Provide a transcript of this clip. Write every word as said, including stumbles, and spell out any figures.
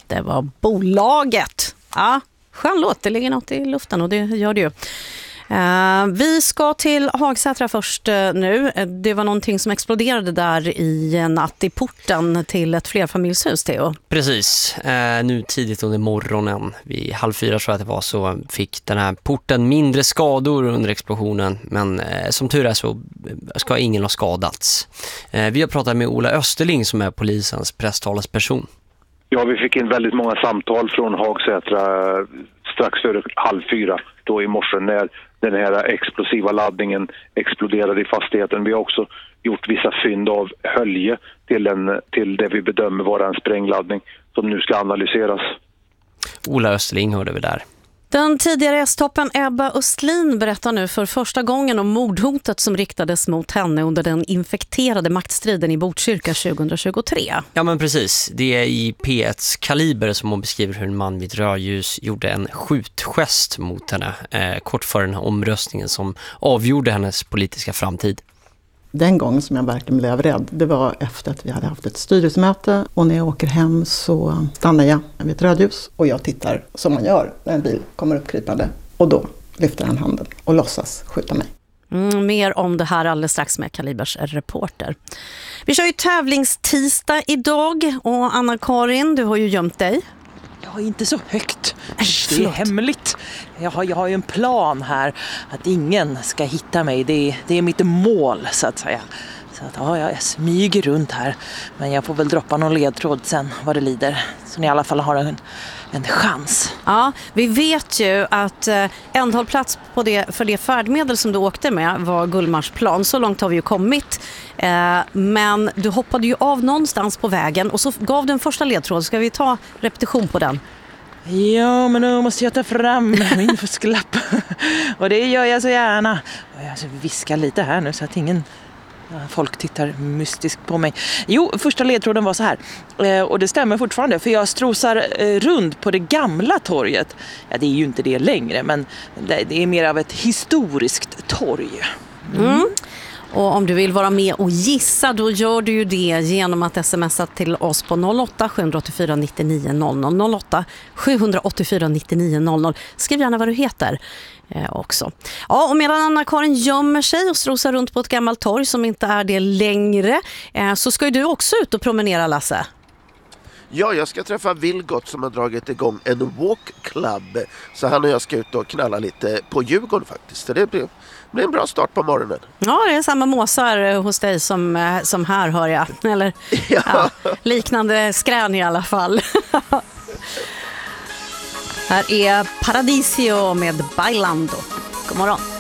Det var Bolaget. Ja, skön låt. Det ligger något i luften och det gör det ju. Uh, vi ska till Hagsätra först uh, nu. Det var någonting som exploderade där i natt i porten till ett flerfamiljshus, Theo. Precis. Uh, nu tidigt under morgonen, vid halv fyra tror jag att det var, så fick den här porten mindre skador under explosionen. Men uh, som tur är så ska ingen ha skadats. Uh, vi har pratat med Ola Österling som är polisens presstalesperson. Ja, vi fick in väldigt många samtal från Hagsätra strax före halv fyra då i morse när den här explosiva laddningen exploderade i fastigheten. Vi har också gjort vissa fynd av hölje till, en, till det vi bedömer vara en sprängladdning som nu ska analyseras. Ola Österling hörde vi där. Den tidigare S-toppen Ebba Östlin berättar nu för första gången om mordhotet som riktades mot henne under den infekterade maktstriden i Botkyrka tjugohundratjugotre. Ja men precis, det är i P etts Kaliber som hon beskriver hur en man vid rödljus gjorde en skjutgest mot henne eh, kort före den här omröstningen som avgjorde hennes politiska framtid. Den gången som jag verkligen blev rädd, det var efter att vi hade haft ett styrelsemöte och när jag åker hem så stannar jag vid ett rödljus och jag tittar som man gör när en bil kommer uppkrypande och då lyfter han handen och låtsas skjuta mig. Mm, mer om det här alldeles strax med Kalibers reporter. Vi kör ju tävlingstisdag idag och Anna-Karin, du har ju gömt dig. Ja, inte så högt. Det är hemligt. Jag har, jag har ju en plan här att ingen ska hitta mig. Det är, det är mitt mål så att säga. Så att, ja, jag smyger runt här. Men jag får väl droppa någon ledtråd sen vad det lider. Så ni i alla fall har en, en chans. Ja, vi vet ju att eh, ändhållplats på det, för det färdmedel som du åkte med var Gullmarsplan. Så långt har vi ju kommit. Eh, men du hoppade ju av någonstans på vägen och så gav du en första ledtråd. Ska vi ta repetition på den? Ja, men nu måste jag ta fram min fusklapp. Och det gör jag så gärna. Jag viskar lite här nu så att ingen... folk tittar mystiskt på mig. Jo, första ledtråden var så här. Eh, och det stämmer fortfarande. För jag strosar eh, runt på det gamla torget. Ja, det är ju inte det längre. Men det, det är mer av ett historiskt torg. Mm. Mm. Och om du vill vara med och gissa, då gör du ju det genom att smsa till oss på noll åtta sju åtta fyra nio nio noll noll noll åtta sju åtta fyra nio nio noll noll. Skriv gärna vad du heter eh, också. Ja, och medan Anna-Karin gömmer sig och strosar runt på ett gammalt torg som inte är det längre, eh, så ska ju du också ut och promenera, Lasse. Ja, jag ska träffa Vilgot som har dragit igång en walk club. Så han och jag ska ut och knalla lite på Djurgården faktiskt. Så det blir, blir en bra start på morgonen. Ja, det är samma måsar hos dig som, som här, hör jag. Eller ja. Ja, liknande skrän i alla fall. Här är Paradisio med Bailando. God morgon.